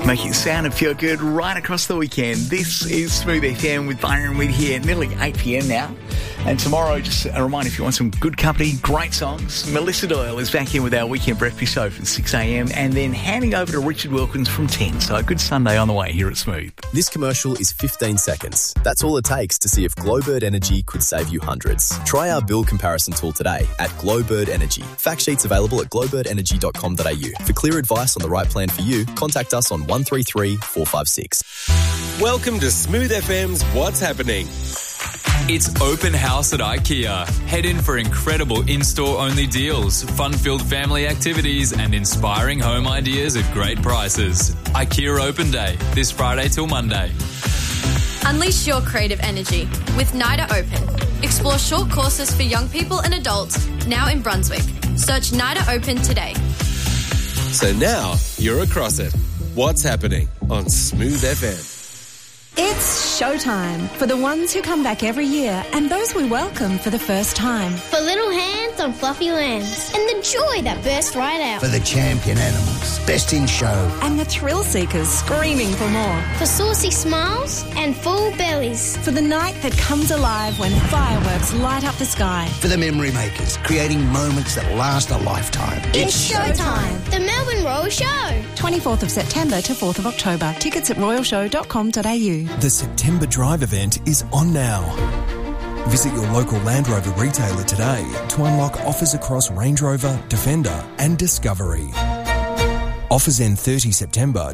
Make it sound and feel good right across the weekend. This is Smooth FM with Byron Weed here, nearly 8 p.m. now. And tomorrow, just a reminder, if you want some good company, great songs, Melissa Doyle is back in with our weekend breakfast show from 6 a.m. and then handing over to Richard Wilkins from 10. So a good Sunday on the way here at Smooth. This commercial is 15 seconds. That's all it takes to see if Glowbird Energy could save you hundreds. Try our bill comparison tool today at Glowbird Energy. Fact sheets available at glowbirdenergy.com.au. For clear advice on the right plan for you, contact us on 133 456. Welcome to Smooth FM's What's Happening. It's open house at IKEA. Head in for incredible in-store only deals, fun-filled family activities and inspiring home ideas at great prices. IKEA Open Day, this Friday till Monday. Unleash your creative energy with NIDA Open. Explore short courses for young people and adults now in Brunswick. Search NIDA Open today. So now you're across it. What's Happening on Smooth FM. It's showtime for the ones who come back every year and those we welcome for the first time. For little hands on fluffy lambs and the joy that bursts right out. For the champion animals, best in show. And the thrill seekers screaming for more. For saucy smiles and full bellies. For the night that comes alive when fireworks light up the sky. For the memory makers, creating moments that last a lifetime. It's showtime. The Melbourne Royal Show. 24th of September to 4th of October. Tickets at royalshow.com.au. The September Drive event is on now. Visit your local Land Rover retailer today to unlock offers across Range Rover, Defender and Discovery. Offers end 30 September